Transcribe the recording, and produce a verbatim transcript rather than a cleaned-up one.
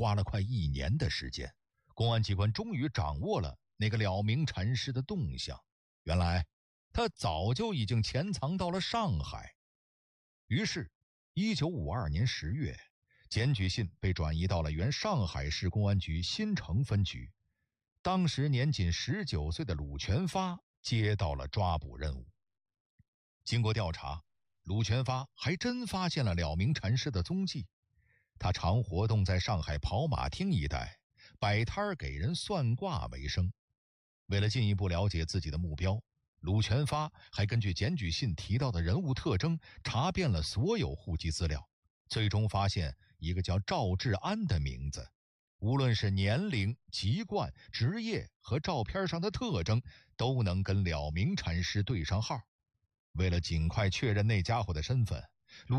花了快一年的时间，公安机关终于掌握了那个了明禅师的动向。原来他早就已经潜藏到了上海。于是一九五二年十月，检举信被转移到了原上海市公安局新城分局。当时年仅十九岁的鲁全发接到了抓捕任务。经过调查，鲁全发还真发现了了明禅师的踪迹。他常活动在上海跑马厅一带，摆摊给人算卦为生。为了进一步了解自己的目标，鲁全发还根据检举信提到的人物特征，查遍了所有户籍资料，最终发现一个叫赵志安的名字。无论是年龄、籍贯、职业和照片上的特征，都能跟了明禅师对上号。为了尽快确认那家伙的身份，